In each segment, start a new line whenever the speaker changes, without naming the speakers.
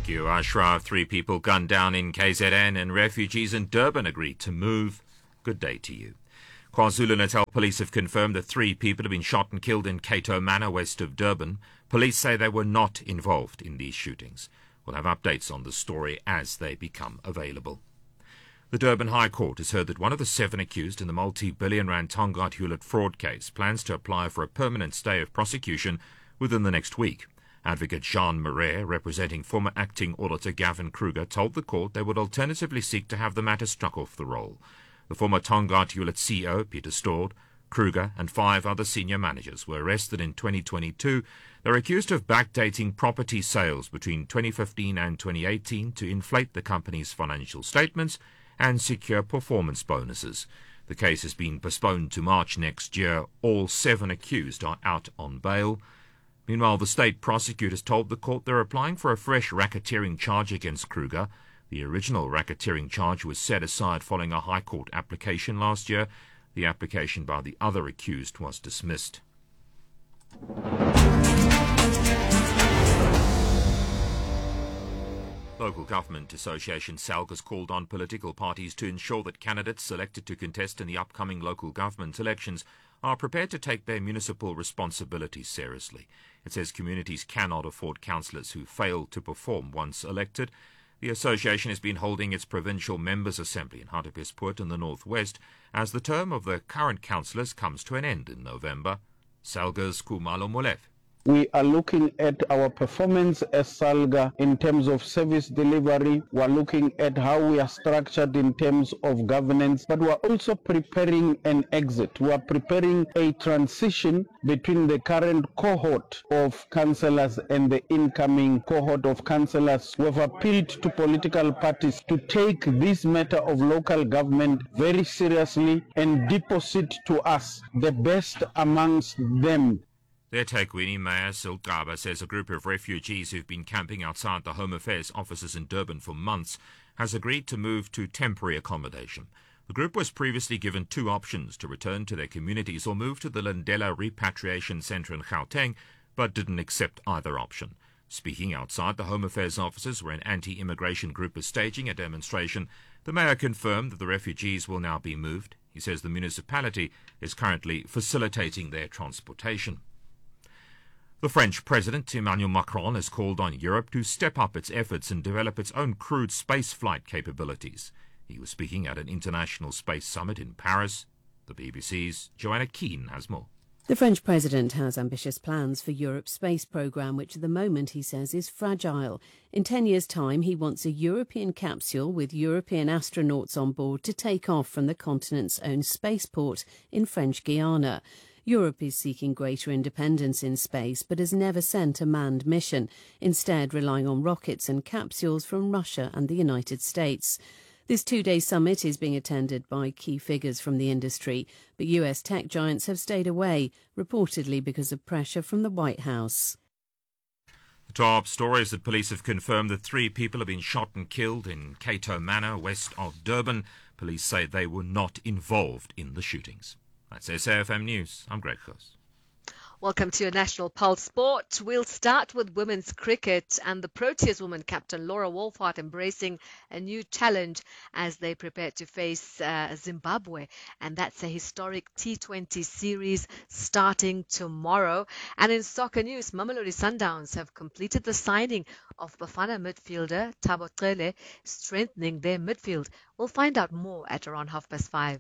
Thank you, Ashraf. 3 people gunned down in KZN and refugees in Durban agreed to move. Good day to you. KwaZulu-Natal police have confirmed that 3 people have been shot and killed in Cato Manor, west of Durban. Police say they were not involved in these shootings. We'll have updates on the story as they become available. The Durban High Court has heard that one of the 7 accused in the multi-billion rand Tongaat Hewlett fraud case plans to apply for a permanent stay of prosecution within the next week. Advocate Jean Marais, representing former acting auditor Gavin Kruger, told the court they would alternatively seek to have the matter struck off the roll. The former Tongaat Hewlett CEO, Peter Stord, Kruger and 5 other senior managers were arrested in 2022. They are accused of backdating property sales between 2015 and 2018 to inflate the company's financial statements and secure performance bonuses. The case has been postponed to March next year. All 7 accused are out on bail. Meanwhile, the state prosecutors told the court they're applying for a fresh racketeering charge against Kruger. The original racketeering charge was set aside following a High Court application last year. The application by the other accused was dismissed. Local Government Association SALG has called on political parties to ensure that candidates selected to contest in the upcoming local government elections are prepared to take their municipal responsibilities seriously. It says communities cannot afford councillors who fail to perform once elected. The association has been holding its provincial members' assembly in Hartbeespoort in the northwest as the term of the current councillors comes to an end in November. SALGA's Khumalo Molefe.
We are looking at our performance as SALGA in terms of service delivery. We are looking at how we are structured in terms of governance, but we are also preparing an exit. We are preparing a transition between the current cohort of councillors and the incoming cohort of councillors. We have appealed to political parties to take this matter of local government very seriously and deposit to us the best amongst them.
Their eThekwini Mayor Silgaba says a group of refugees who've been camping outside the Home Affairs offices in Durban for months has agreed to move to temporary accommodation. The group was previously given 2 options: to return to their communities or move to the Lindela Repatriation Centre in Gauteng, but didn't accept either option. Speaking outside the Home Affairs offices where an anti-immigration group is staging a demonstration, the mayor confirmed that the refugees will now be moved. He says the municipality is currently facilitating their transportation. The French President Emmanuel Macron has called on Europe to step up its efforts and develop its own crewed spaceflight capabilities. He was speaking at an international space summit in Paris. The BBC's Joanna Keane has more.
The French president has ambitious plans for Europe's space programme, which at the moment, he says, is fragile. In 10 years' time, he wants a European capsule with European astronauts on board to take off from the continent's own spaceport in French Guiana. Europe is seeking greater independence in space but has never sent a manned mission, instead relying on rockets and capsules from Russia and the United States. This 2-day summit is being attended by key figures from the industry, but US tech giants have stayed away, reportedly because of pressure from the White House.
The top story is that police have confirmed that 3 people have been shot and killed in Cato Manor, west of Durban. Police say they were not involved in the shootings. That's SAFM News. I'm Greg Goss.
Welcome to your National Pulse Sport. We'll start with women's cricket and the Proteas woman captain Laura Wolfhard embracing a new challenge as they prepare to face Zimbabwe. And that's a historic T20 series starting tomorrow. And in soccer news, Mamelodi Sundowns have completed the signing of Bafana midfielder Thabo Cele, strengthening their midfield. We'll find out more at around 5:30.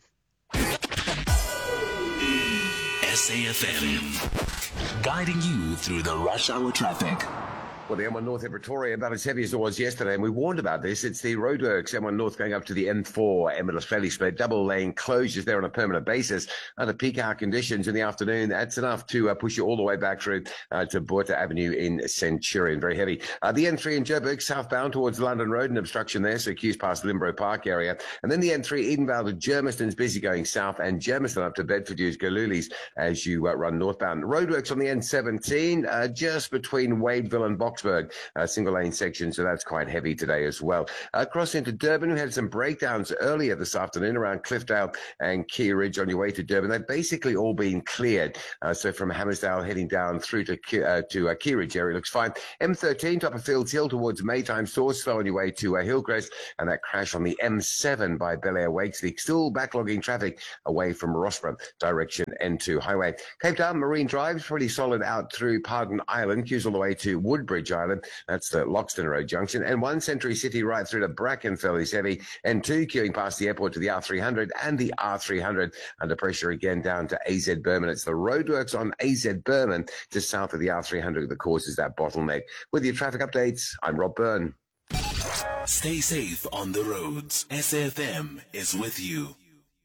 SAFM, guiding you through the rush hour traffic.
Well, the M1 North in Pretoria, about as heavy as it was yesterday, and we warned about this. It's the roadworks, M1 North going up to the N4, Emirates Valley split, double lane closures there on a permanent basis. Under peak hour conditions in the afternoon, that's enough to push you all the way back through to Botha Avenue in Centurion. Very heavy. The N3 in Joburg, southbound towards London Road, an obstruction there, so queues past Limbro Park area. And then the N3 Edenvale to Germiston's busy going south, and Germiston up to Bedford use Galulis as you run northbound. Roadworks on the N17, just between Wadeville and Box Boksburg, single lane section, so that's quite heavy today as well. Across into Durban, we had some breakdowns earlier this afternoon around Cliffdale and Key Ridge on your way to Durban. They've basically all been cleared. So from Hammersdale heading down through to Key Ridge area looks fine. M13, top of Fields Hill towards Maytime Source, slow on your way to Hillcrest, and that crash on the M7 by Bel Air Wakesley. Still backlogging traffic away from Rossborough, direction N2 Highway. Cape Town Marine Drive, pretty solid out through Pardon Island, queues all the way to Woodbridge Island. That's the Loxton Road junction. And 1 Century City right through to Brackenfell is heavy. N2 queuing past the airport to the R300 and the R300 under pressure again down to AZ Berman. It's the roadworks on AZ Berman just south of the R300 that causes that bottleneck. With your traffic updates, I'm Rob Byrne.
Stay safe on the roads. SAFM is with you.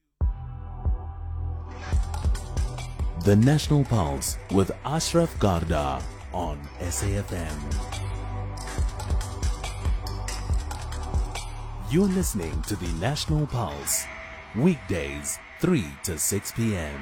The National Pulse with Ashraf Garda on SAFM. You're listening to the National Pulse, weekdays 3 to 6 p.m.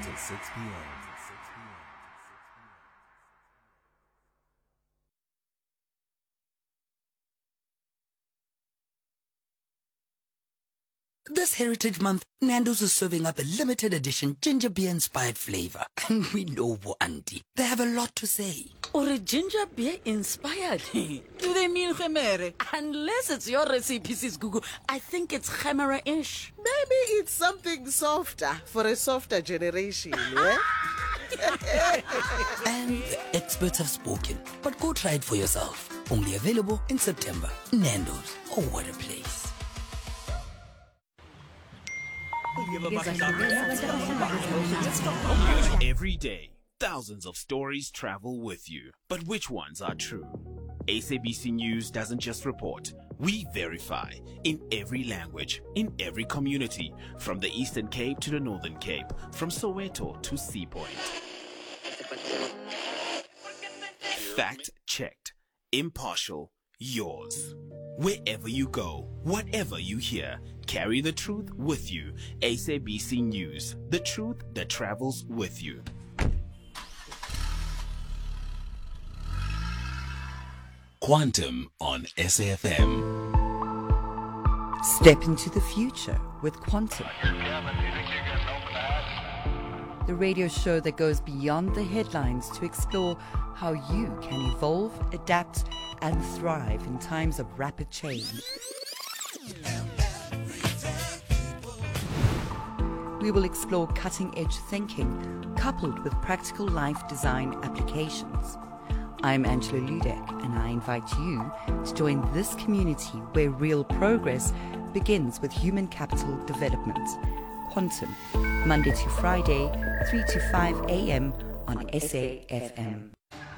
This Heritage Month, Nando's is serving up a limited edition ginger beer inspired flavor. And we know Auntie, they have a lot to say.
Or a ginger beer inspired? Do they mean Khemere? Unless it's your recipe, Sis Gugu, I think it's Khemera-ish.
Maybe it's something softer for a softer generation, yeah?
And the experts have spoken. But go try it for yourself. Only available in September. Nando's. Oh, what a place.
Every day, thousands of stories travel with you. But which ones are true? SABC News doesn't just report. We verify in every language, in every community, from the Eastern Cape to the Northern Cape, from Soweto to Sea Point. Fact checked, impartial, yours. Wherever you go, whatever you hear, carry the truth with you. SABC News, the truth that travels with you.
Quantum on SAFM.
Step into the future with Quantum. The radio show that goes beyond the headlines to explore how you can evolve, adapt, and thrive in times of rapid change. We will explore cutting-edge thinking coupled with practical life design applications. I'm Angela Ludek, and I invite you to join this community where real progress begins with human capital development. Quantum, Monday to Friday, 3 to 5 a.m. on SAFM.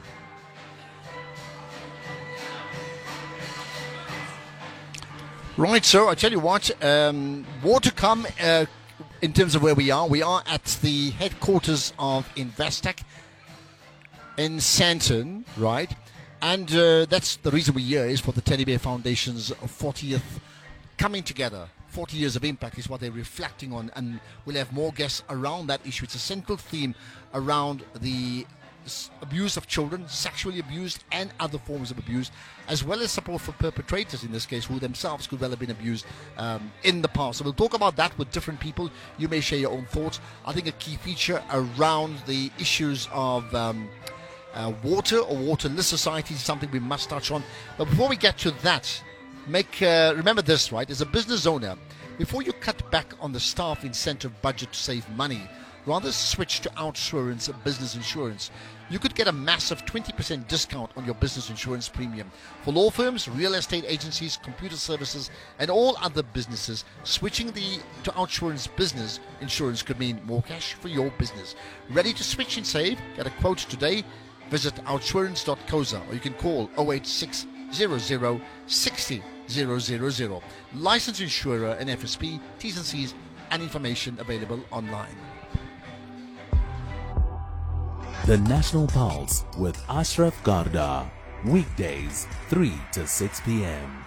Right, so I tell you what, more to come in terms of where we are. We are at the headquarters of Investec in Sandton, right? And that's the reason we're here, is for the Teddy Bear Foundation's 40th coming together. 40 years of impact is what they're reflecting on, and we'll have more guests around that issue. It's a central theme around the abuse of children, sexually abused and other forms of abuse, as well as support for perpetrators in this case, who themselves could well have been abused in the past. So we'll talk about that with different people. You may share your own thoughts. I think a key feature around the issues of water or waterless society is something we must touch on. But before we get to that, remember this, right? As a business owner, before you cut back on the staff incentive budget to save money, rather switch to OUTsurance business insurance. You could get a massive 20% discount on your business insurance premium. For law firms, real estate agencies, computer services, and all other businesses, switching to OUTsurance business insurance could mean more cash for your business. Ready to switch and save? Get a quote today. Visit outsurance.coza, or you can call 086 00 60 000. Licensed insurer and FSP, T's and C's, and information available online.
The National Pulse with Ashraf Garda, weekdays 3 to 6 p.m.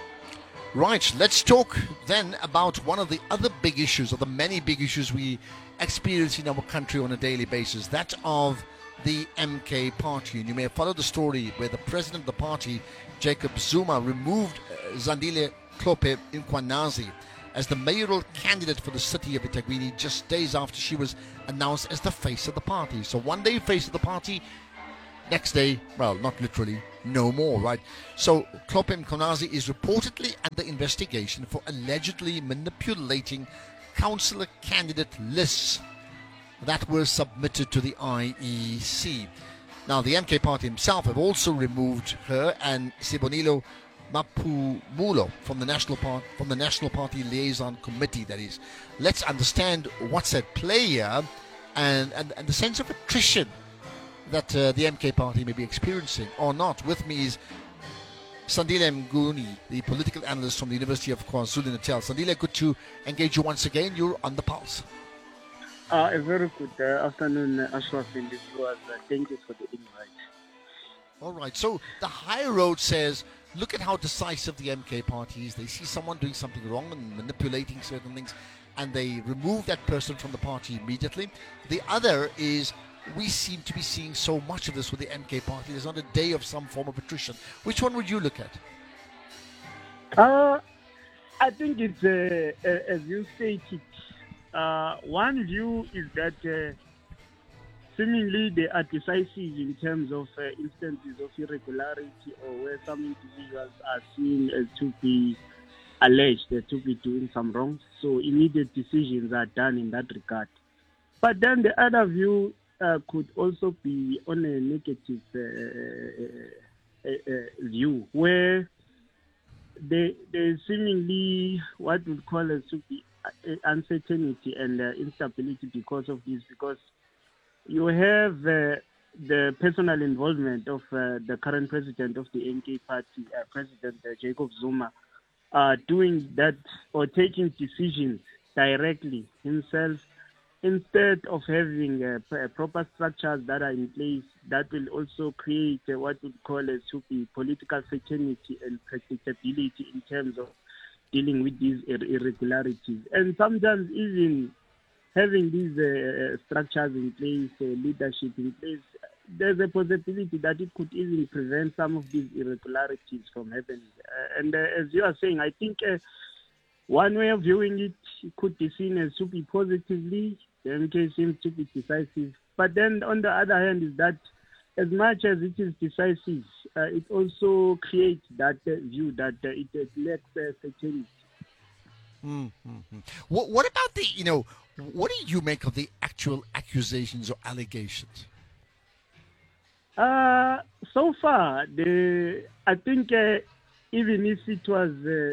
Right, let's talk then about one of the other big issues, or the many big issues we experience in our country on a daily basis, that of the MK party. And you may have followed the story where the president of the party, Jacob Zuma, removed Zandile Klope Inkwanazi as the mayoral candidate for the city of eThekwini just days after she was announced as the face of the party. So one day face of the party, next day, well, not literally, no more, right? So Klope Inkwanazi is reportedly under investigation for allegedly manipulating councillor candidate lists that were submitted to the IEC. Now, the MK party himself have also removed her and Sibonilo Mapumulo from the National Party Liaison Committee, that is. Let's understand what's at play here and the sense of attrition that the MK party may be experiencing or not. With me is Sandile Mnguni, the political analyst from the University of KwaZulu-Natal. Sandile, good to engage you once again. You're on the pulse.
A very good afternoon, Ashraf and the viewers. Thank you for the invite.
All right. So the high road says, look at how decisive the MK party is. They see someone doing something wrong and manipulating certain things, and they remove that person from the party immediately. The other is, we seem to be seeing so much of this with the MK party. There's not a day of some form of attrition. Which one would you look at?
I think it's, as you stated, one view is that seemingly they are decisive in terms of instances of irregularity or where some individuals are seen as to be alleged to be doing some wrongs. So immediate decisions are done in that regard. But then the other view could also be on a negative view, where they seemingly what we call as to be uncertainty and instability because of this, because you have the personal involvement of the current president of the MK party, President Jacob Zuma, doing that or taking decisions directly himself, instead of having proper structures that are in place that will also create what we call as to be political certainty and predictability in terms of dealing with these irregularities. And sometimes even having these structures in place, leadership in place, there's a possibility that it could even prevent some of these irregularities from happening. And as you are saying, I think one way of viewing it could be seen as to be positively. The MK seems to be decisive. But then on the other hand is that as much as it is decisive, it also creates that view that it lacks certainty.
Mm-hmm. What about the, what do you make of the actual accusations or allegations?
So far, I think even if it was,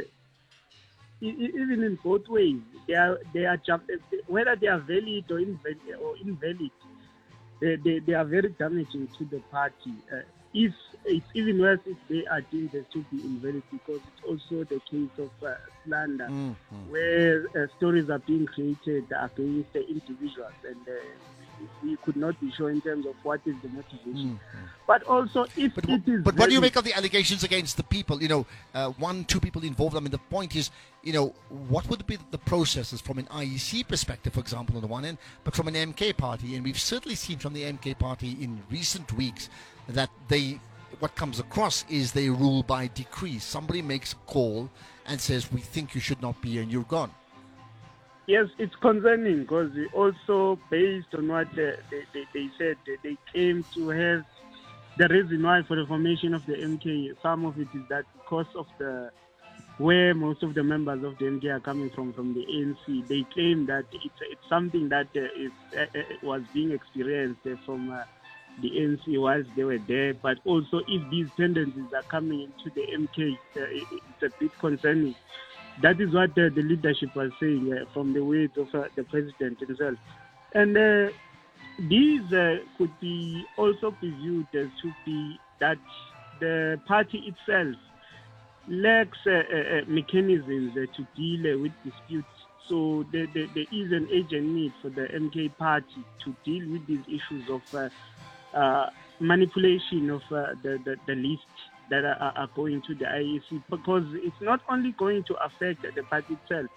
even in both ways, they are whether they are valid or invalid, they are very damaging to the party. If it's even worse if they are deemed to be invalid, because it's also the case of slander, where stories are being created against the individuals, and we could not be sure in terms of what is the motivation. But also, But
what do you make of the allegations against the people? 1-2 people involved. I mean, the point is, what would be the processes from an IEC perspective, for example, on the one end, but from an MK party? And we've certainly seen from the MK party in recent weeks that what comes across is they rule by decree. Somebody makes a call and says, we think you should not be here, and you're gone.
Yes, it's concerning because also based on what they said, they came to have the reason why for the formation of the MK. Some of it is that because of where most of the members of the MK are coming from the ANC, they claim that it's something that was being experienced from the ANC whilst they were there. But also, if these tendencies are coming into the MK, it's a bit concerning. That is what the leadership was saying from the words of the president himself. And these could also be viewed as to be that the party itself lacks mechanisms to deal with disputes. So there is an urgent need for the MK party to deal with these issues of manipulation of the list that are going to the IEC, because it's not only going to affect the party itself,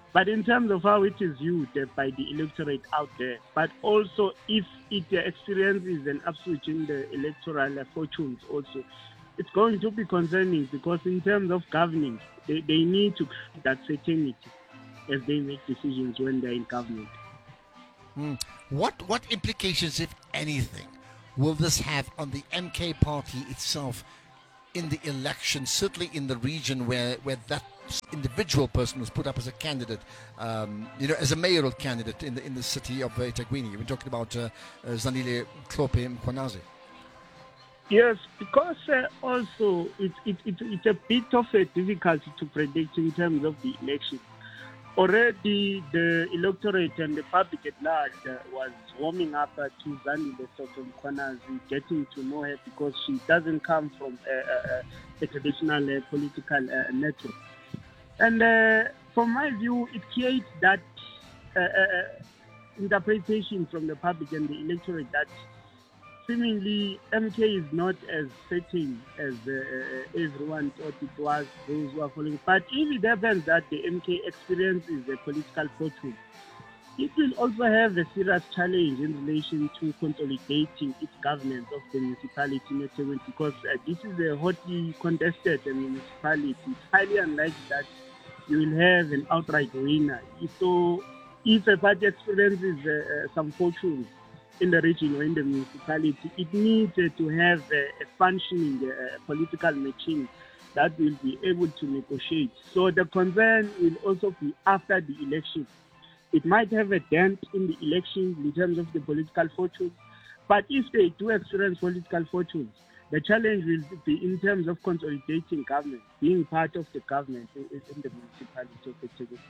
But in terms of how it is viewed by the electorate out there, but also if it experiences an upswitch in the electoral fortunes also, it's going to be concerning because in terms of governing, they need to create that certainty as they make decisions when they're in government.
What implications, if anything, will this have on the MK party itself in the election, certainly in the region where that individual person was put up as a candidate, as a mayoral candidate in the city of eThekwini? We're talking about Zandile Tlhophe Mkhwanazi.
Yes, because also it's a bit of a difficulty to predict in terms of the election. Already the electorate and the public at large was warming up to Zandile Mkhwanazi, getting to know her because she doesn't come from a traditional political network. And from my view, it creates that interpretation from the public and the electorate that seemingly MK is not as certain as everyone thought it was, those who are following. But if it happens that the MK experiences a political fortune, it will also have a serious challenge in relation to consolidating its governance of the municipality network because this is a hotly contested municipality. It's highly unlikely that you will have an outright winner. So if a party experiences some fortune in the region or in the municipality, it needs to have a functioning political machine that will be able to negotiate. So the concern will also be after the election. It might have a dent in the election in terms of the political fortunes, but if they do experience political fortunes, the challenge will be in terms of consolidating government, being part of the government in the municipality of Ethekwini.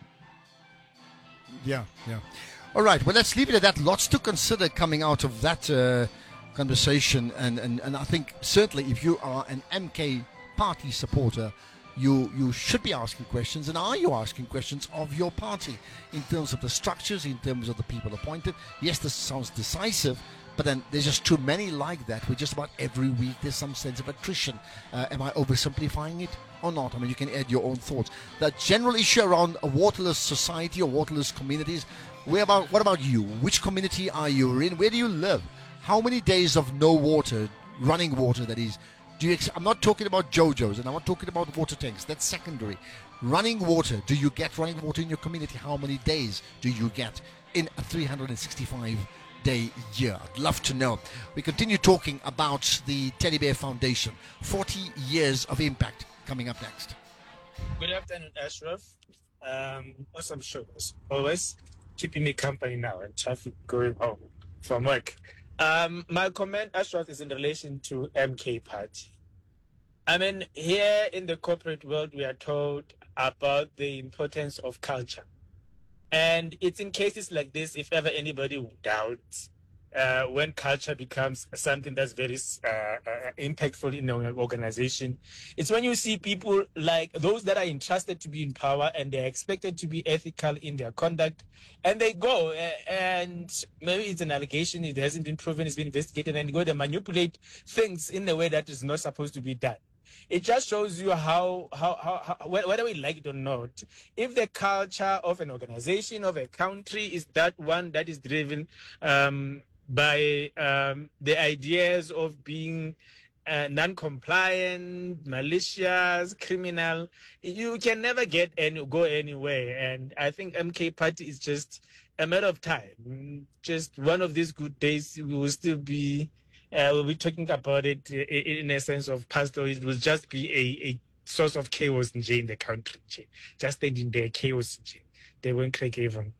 Yeah. All right, well, let's leave it at that. Lots to consider coming out of that conversation. And I think certainly if you are an MK party supporter, you should be asking questions. And are you asking questions of your party in terms of the structures, in terms of the people appointed? Yes, this sounds decisive, but then there's just too many like that. With just about every week there's some sense of attrition. Am I oversimplifying it or not? I mean, you can add your own thoughts. The general issue around a waterless society or waterless communities, what about you? Which community are you in? Where do you live? How many days of no water, running water that is? I'm not talking about JoJo's and I'm not talking about water tanks. That's secondary. Running water. Do you get running water in your community? How many days do you get in a 365-day year? I'd love to know. We continue talking about the Teddy Bear Foundation. 40 years of impact coming up next.
Good afternoon, Ashraf. Awesome show as always. Keeping me company now and traffic going home from work. My comment, Ashraf, is in relation to MK Party. I mean, here in the corporate world, we are told about the importance of culture. And it's in cases like this, if ever anybody would doubt, when culture becomes something that's very impactful in an organization, it's when you see people like those that are entrusted to be in power and they're expected to be ethical in their conduct, and they go and maybe it's an allegation, it hasn't been proven, it's been investigated, and they manipulate things in a way that is not supposed to be done. It just shows you how whether we like it or not, if the culture of an organization, of a country is that one that is driven by the ideas of being non-compliant, malicious, criminal, you can never go anywhere. And I think MK Party is just a matter of time. Just one of these good days, we will still be, we'll be talking about it in a sense of pastor. It will just be a source of chaos in the country. Just standing there, chaos. They won't crack even.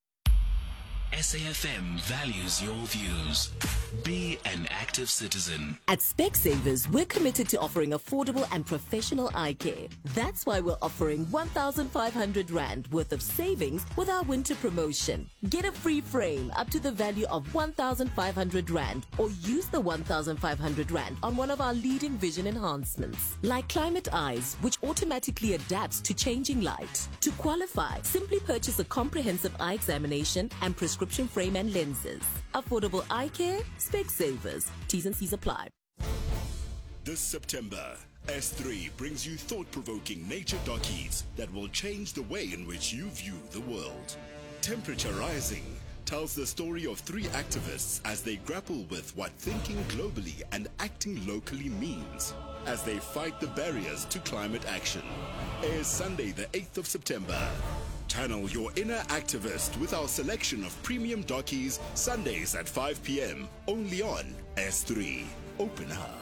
SAFM values your views. Be an active citizen.
At Specsavers, we're committed to offering affordable and professional eye care. That's why we're offering 1,500 Rand worth of savings with our winter promotion. Get a free frame up to the value of 1,500 Rand or use the 1,500 Rand on one of our leading vision enhancements, like Climate Eyes, which automatically adapts to changing light. To qualify, simply purchase a comprehensive eye examination and prescription frame and lenses. Affordable eye care, Specsavers. T's and C's apply.
This September, S3 brings you thought-provoking nature dockies that will change the way in which you view the world. Temperature Rising tells the story of 3 activists as they grapple with what thinking globally and acting locally means as they fight the barriers to climate action. Airs Sunday the 8th of September. Channel your inner activist with our selection of premium dockies Sundays at 5 p.m. only on S3. Open up.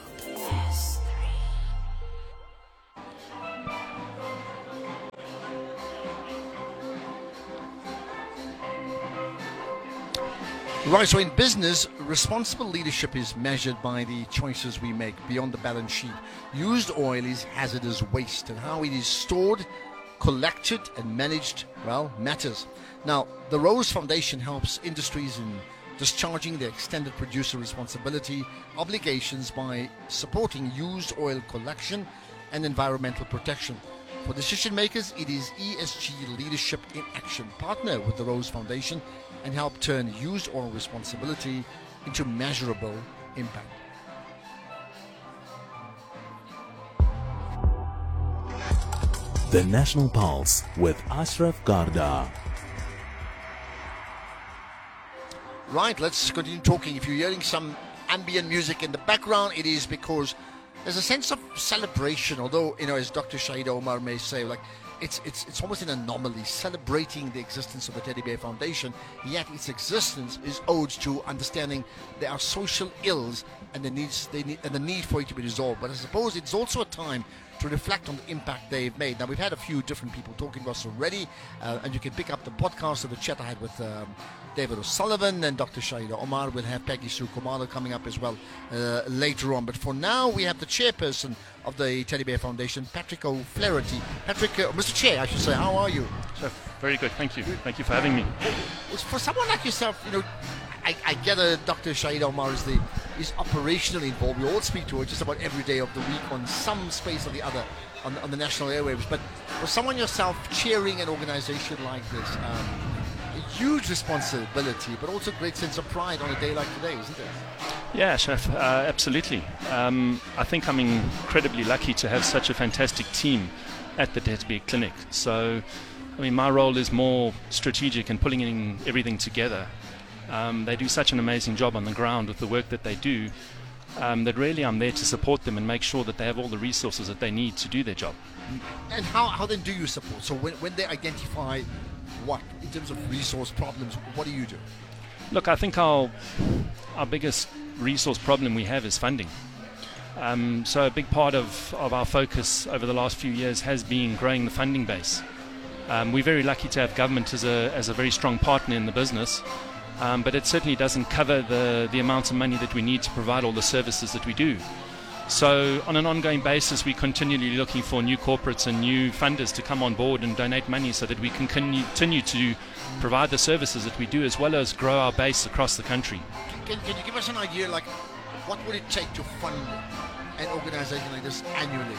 Right, so in business, responsible leadership is measured by the choices we make beyond the balance sheet. Used oil is hazardous waste, and how it is stored, collected, and managed, well, matters. Now, the Rose Foundation helps industries in discharging their extended producer responsibility obligations by supporting used oil collection and environmental protection. For decision makers, it is ESG Leadership in Action. Partner with the Rose Foundation and help turn used oil responsibility into measurable impact.
The National Pulse with Ashraf Garda.
Right, let's continue talking. If you're hearing some ambient music in the background, it is because there's a sense of celebration, although, as Dr. Shahida Omar may say, it's almost an anomaly, celebrating the existence of the Teddy Bear Foundation, yet its existence is owed to understanding there are social ills and the need for it to be resolved. But I suppose it's also a time to reflect on the impact they've made. Now, we've had a few different people talking to us already, and you can pick up the podcast of the chat I had with David O'Sullivan and Dr. Shahida Omar. We'll have Peggy Sue Kumalo coming up as well later on. But for now, we have the chairperson of the Teddy Bear Foundation, Patrick O'Flaherty. Patrick, Mr. Chair, I should say, how are you?
Very good, thank you. Thank you for having me.
For someone like yourself, I gather Dr. Shahida Omar is operationally involved. We all speak to her just about every day of the week on some space or the other on the national airwaves. But for someone yourself chairing an organization like this, a huge responsibility, but also a great sense of pride on a day like today, isn't it?
Yeah, Chef, absolutely. I think I'm incredibly lucky to have such a fantastic team at the Teddy Bear Clinic. So, my role is more strategic and pulling everything together. They do such an amazing job on the ground with the work that they do, that really I'm there to support them and make sure that they have all the resources that they need to do their job.
And how then do you support? So when they identify what, in terms of resource problems, what do you do?
Look, I think our biggest resource problem we have is funding. So a big part of our focus over the last few years has been growing the funding base. We're very lucky to have government as a very strong partner in the business. But it certainly doesn't cover the amount of money that we need to provide all the services that we do. So on an ongoing basis, we're continually looking for new corporates and new funders to come on board and donate money so that we can continue to provide the services that we do, as well as grow our base across the country.
Can you give us an idea, what would it take to fund an organization like this annually?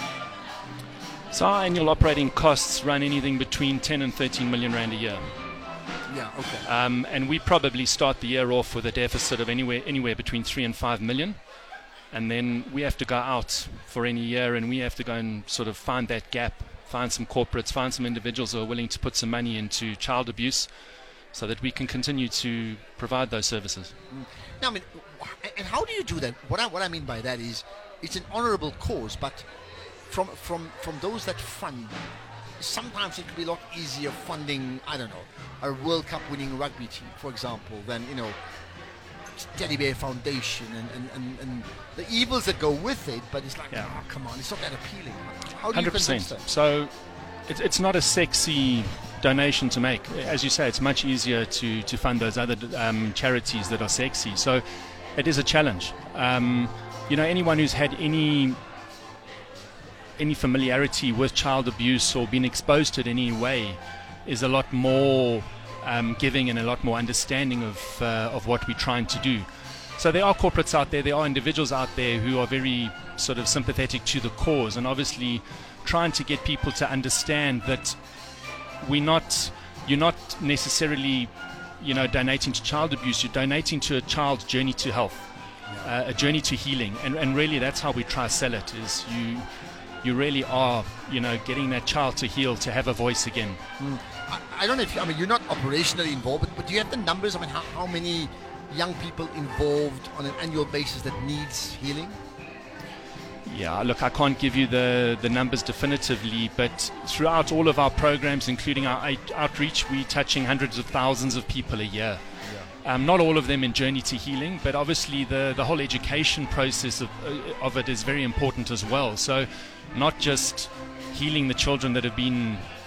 So our annual operating costs run anything between 10 and 13 million rand a year.
Yeah, okay.
And we probably start the year off with a deficit of anywhere between 3 and 5 million. And then we have to go out for any year and we have to go and sort of find that gap, find some corporates, find some individuals who are willing to put some money into child abuse so that we can continue to provide those services.
Now, and how do you do that? What I mean by that is it's an honorable cause, but from those that fund, sometimes it could be a lot easier funding, I don't know, a World Cup winning rugby team, for example, than, Teddy Bear Foundation and the evils that go with it, but it's like, oh, come on, it's not that appealing. How do you convince them?
So it's not a sexy donation to make. As you say, it's much easier to fund those other charities that are sexy. So it is a challenge. Anyone who's had any familiarity with child abuse or been exposed to it in any way is a lot more giving and a lot more understanding of what we're trying to do. So there are corporates out there are individuals out there who are very sort of sympathetic to the cause, and obviously trying to get people to understand that you're not necessarily donating to child abuse, you're donating to a child's journey to health, a journey to healing, and really that's how we try to sell it, is you really are, getting that child to heal, to have a voice again.
I don't know if you're not operationally involved, but do you have the numbers? I mean, how many young people involved on an annual basis that needs healing?
Yeah, look, I can't give you the numbers definitively, but throughout all of our programs, including our outreach, we're touching hundreds of thousands of people a year. Not all of them in Journey to Healing, but obviously the whole education process of it is very important as well. So not just healing the children that have been